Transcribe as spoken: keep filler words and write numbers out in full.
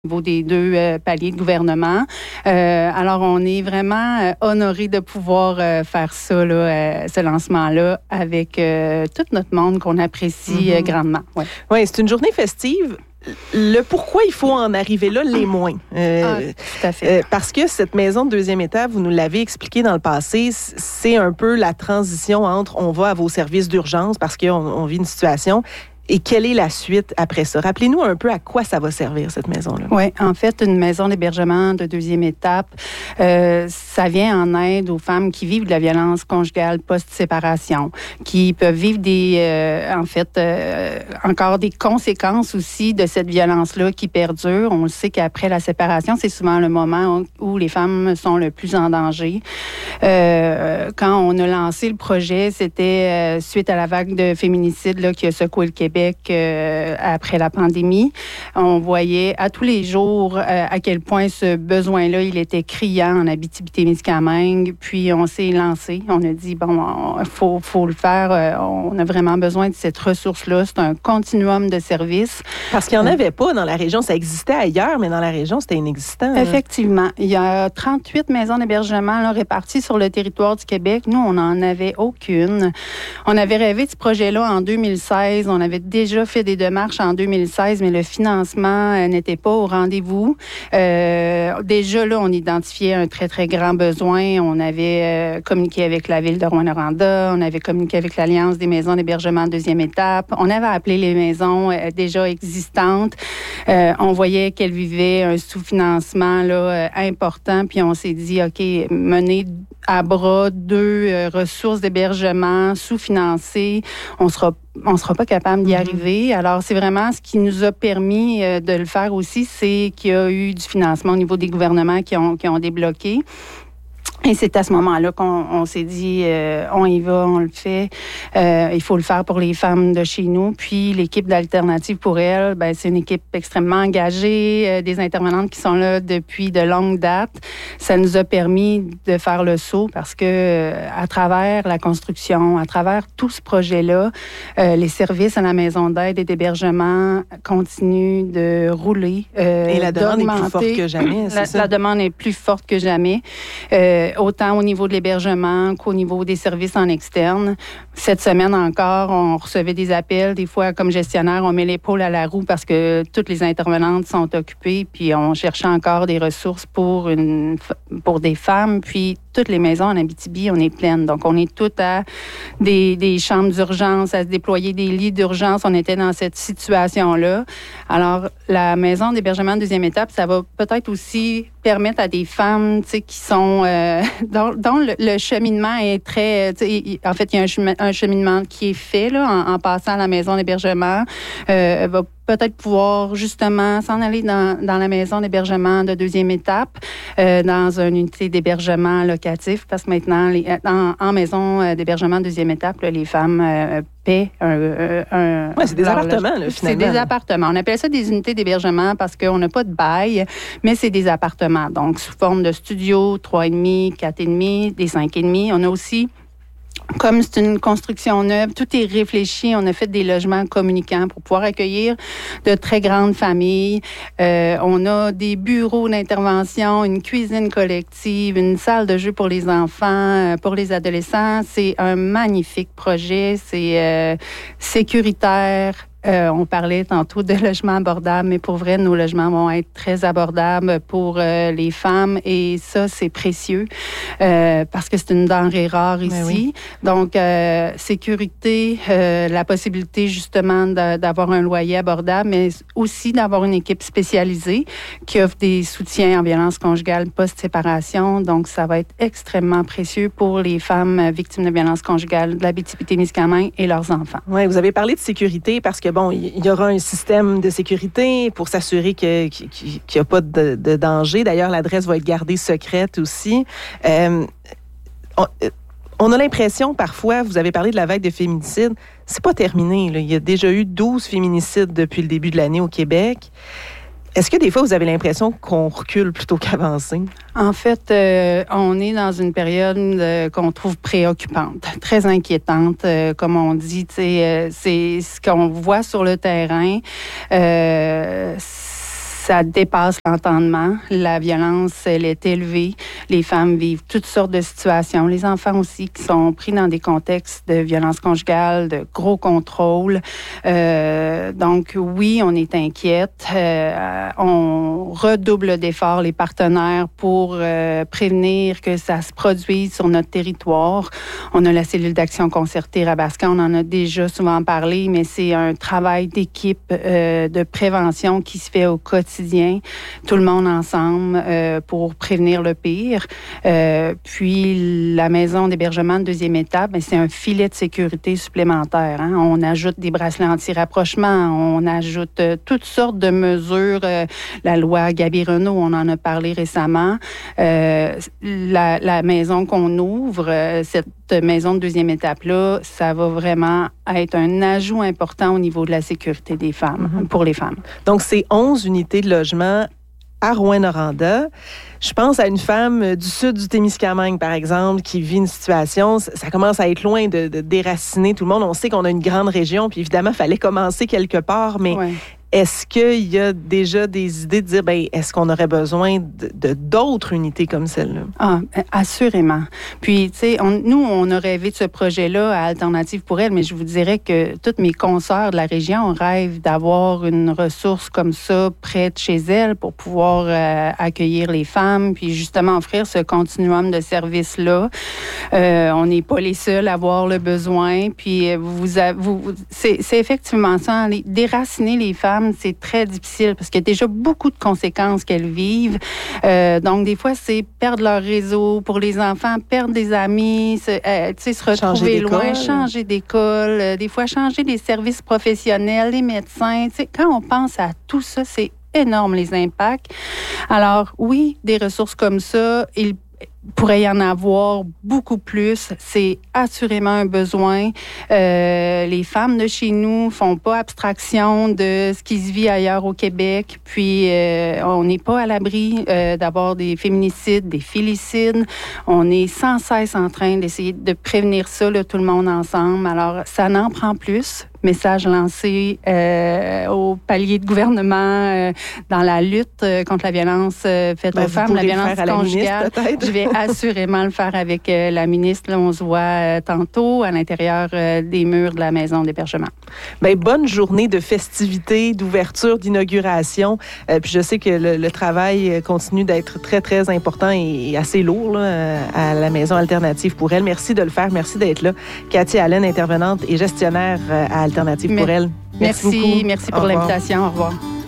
au niveau des deux euh, paliers de gouvernement. Euh, alors, on est vraiment euh, honorés de pouvoir euh, faire ça, là, euh, ce lancement-là, avec euh, tout notre monde qu'on apprécie mm-hmm. euh, grandement. Oui, ouais, c'est une journée festive. Le pourquoi il faut en arriver là, les moins. Euh, ah, tout à fait. Euh, parce que cette maison de deuxième étape, vous nous l'avez expliqué dans le passé, c'est un peu la transition entre on va à vos services d'urgence parce qu'on on vit une situation. Et quelle est la suite après ça? Rappelez-nous un peu à quoi ça va servir, cette maison-là. Oui, en fait, une maison d'hébergement de deuxième étape, euh, ça vient en aide aux femmes qui vivent de la violence conjugale post-séparation, qui peuvent vivre des, euh, en fait, euh, encore des conséquences aussi de cette violence-là qui perdure. On le sait qu'après la séparation, c'est souvent le moment où les femmes sont le plus en danger. Euh, quand on a lancé le projet, c'était euh, suite à la vague de féminicides là, qui a secoué le Québec Euh, après la pandémie. On voyait à tous les jours euh, à quel point ce besoin-là, il était criant en Abitibi-Témiscamingue. Puis on s'est lancé. On a dit, bon, il faut, faut le faire. Euh, on a vraiment besoin de cette ressource-là. C'est un continuum de services. Parce qu'il n'y en avait pas dans la région. Ça existait ailleurs, mais dans la région, c'était inexistant. Là. Effectivement. Il y a trente-huit maisons d'hébergement là, réparties sur le territoire du Québec. Nous, on n'en avait aucune. On avait rêvé de ce projet-là en deux mille seize. On avait déjà fait des démarches en deux mille seize, mais le financement euh, n'était pas au rendez-vous. Euh, déjà, là, on identifiait un très, très grand besoin. On avait euh, communiqué avec la Ville de Rouyn-Noranda, on avait communiqué avec l'Alliance des maisons d'hébergement deuxième étape. On avait appelé les maisons euh, déjà existantes. Euh, on voyait qu'elles vivaient un sous-financement là, euh, important, puis on s'est dit, OK, mener à bras deux euh, ressources d'hébergement sous-financées, on sera on ne sera pas capable d'y arriver. Alors, c'est vraiment ce qui nous a permis euh, de le faire aussi, c'est qu'il y a eu du financement au niveau des gouvernements qui ont, qui ont débloqué. Et c'est à ce moment-là qu'on on s'est dit, euh, on y va, on le fait. Euh, il faut le faire pour les femmes de chez nous. Puis l'équipe d'Alternative pour elles, ben, c'est une équipe extrêmement engagée, euh, des intervenantes qui sont là depuis de longues dates. Ça nous a permis de faire le saut parce que euh, à travers la construction, à travers tout ce projet-là, euh, les services à la maison d'aide et d'hébergement continuent de rouler. Euh, et la demande est plus forte que jamais, c'est la, ça? La demande est plus forte que jamais. Euh, autant au niveau de l'hébergement qu'au niveau des services en externe. Cette semaine encore, on recevait des appels. Des fois, comme gestionnaire, on met l'épaule à la roue parce que toutes les intervenantes sont occupées, puis on cherchait encore des ressources pour, une, pour des femmes. Puis toutes les maisons en Abitibi, on est pleines. Donc, on est toutes à des, des chambres d'urgence, à se déployer des lits d'urgence. On était dans cette situation-là. Alors, la maison d'hébergement de deuxième étape, ça va peut-être aussi permettre à des femmes, tu sais, qui sont... Euh, dont, dont le, le cheminement est très... Tu sais, en fait, il y a un, chemin, un cheminement qui est fait, là, en, en passant à la maison d'hébergement. Euh, va peut-être pouvoir justement s'en aller dans, dans la maison d'hébergement de deuxième étape, euh, dans une unité d'hébergement locatif, parce que maintenant, les, en, en maison d'hébergement de deuxième étape, là, les femmes euh, paient un... un oui, c'est des appartements, là, finalement. C'est des appartements. On appelle ça des unités d'hébergement parce qu'on n'a pas de bail, mais c'est des appartements. Donc, sous forme de studio, trois et demi, quatre et demi, des cinq et demi. On a aussi... Comme c'est une construction neuve, tout est réfléchi. On a fait des logements communicants pour pouvoir accueillir de très grandes familles. Euh, on a des bureaux d'intervention, une cuisine collective, une salle de jeu pour les enfants, pour les adolescents. C'est un magnifique projet. C'est euh, sécuritaire. Euh, on parlait tantôt de logements abordables, mais pour vrai, nos logements vont être très abordables pour euh, les femmes et ça, c'est précieux euh, parce que c'est une denrée rare ici. Oui. Donc, euh, sécurité, euh, la possibilité justement de, d'avoir un loyer abordable, mais aussi d'avoir une équipe spécialisée qui offre des soutiens en violence conjugale post-séparation. Donc, ça va être extrêmement précieux pour les femmes victimes de violences conjugales de l'Abitibi-Témiscamingue et leurs enfants. Oui, vous avez parlé de sécurité parce que bon, il y aura un système de sécurité pour s'assurer que, qu'il n'y a pas de, de danger. D'ailleurs, l'adresse va être gardée secrète aussi. Euh, on, on a l'impression, parfois, vous avez parlé de la vague de féminicides, c'est pas terminé, là. Il y a déjà eu douze féminicides depuis le début de l'année au Québec. Est-ce que des fois, vous avez l'impression qu'on recule plutôt qu'avancer? En fait, euh, on est dans une période euh, qu'on trouve préoccupante, très inquiétante, euh, comme on dit. Euh, c'est ce qu'on voit sur le terrain. Euh, ça dépasse l'entendement. La violence, elle est élevée. Les femmes vivent toutes sortes de situations. Les enfants aussi qui sont pris dans des contextes de violence conjugale, de gros contrôle. Euh, donc, oui, on est inquiète. Euh, on redouble d'efforts, les partenaires, pour euh, prévenir que ça se produise sur notre territoire. On a la cellule d'action concertée Rabascan. On en a déjà souvent parlé, mais c'est un travail d'équipe euh, de prévention qui se fait au quotidien, tout le monde ensemble euh, pour prévenir le pire. Euh, puis la maison d'hébergement de deuxième étape, bien, c'est un filet de sécurité supplémentaire. Hein. On ajoute des bracelets anti-rapprochement, on ajoute euh, toutes sortes de mesures. Euh, la loi Gabi-Renault, on en a parlé récemment. Euh, la, la maison qu'on ouvre, euh, cette maison de deuxième étape-là, ça va vraiment être un ajout important au niveau de la sécurité des femmes, mm-hmm. pour les femmes. Donc, c'est onze unités de logement à Rouyn-Noranda. Je pense à une femme du sud du Témiscamingue, par exemple, qui vit une situation, ça commence à être loin de, de déraciner tout le monde. On sait qu'on a une grande région, puis évidemment, il fallait commencer quelque part, mais ouais. Est-ce qu'il y a déjà des idées de dire, bien, est-ce qu'on aurait besoin de, de d'autres unités comme celle-là? Ah, assurément. Puis, tu sais, nous, on a rêvé de ce projet-là à Alternative pour elle, mais je vous dirais que toutes mes consoeurs de la région rêvent d'avoir une ressource comme ça près de chez elles pour pouvoir euh, accueillir les femmes, puis justement offrir ce continuum de services-là. Euh, on n'est pas les seuls à avoir le besoin, puis vous, vous, c'est, c'est effectivement ça, les, déraciner les femmes, c'est très difficile parce qu'il y a déjà beaucoup de conséquences qu'elles vivent. Euh, donc, des fois, c'est perdre leur réseau pour les enfants, perdre des amis, se, euh, se retrouver loin, changer d'école, euh, des fois changer les services professionnels, les médecins. T'sais, quand on pense à tout ça, c'est énorme les impacts. Alors, oui, des ressources comme ça, il pourrait y en avoir beaucoup plus. C'est assurément un besoin. Euh, les femmes de chez nous font pas abstraction de ce qui se vit ailleurs au Québec. Puis, euh, on n'est pas à l'abri euh, d'avoir des féminicides, des filicides. On est sans cesse en train d'essayer de prévenir ça, là, tout le monde ensemble. Alors, ça n'en prend plus. Message lancé euh, au palier de gouvernement euh, dans la lutte euh, contre la violence euh, faite ben, aux femmes, la violence conjugale. Je vais assurément le faire avec euh, la ministre. Là, on se voit euh, tantôt à l'intérieur euh, des murs de la maison d'hébergement. Bien, bonne journée de festivités, d'ouverture, d'inauguration. Euh, puis je sais que le, le travail continue d'être très, très important et, et assez lourd là, à la maison alternative pour elle. Merci de le faire. Merci d'être là. Cathy Allen, intervenante et gestionnaire à Alternative pour elle. Merci, merci, merci pour l'invitation. Au revoir.